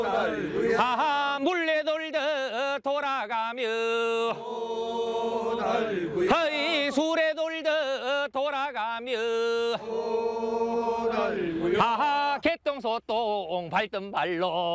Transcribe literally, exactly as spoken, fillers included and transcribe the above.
하하 물레 돌듯 돌아가며 허이 수레 돌듯 돌아가며 하하 개똥소똥 밟던 발로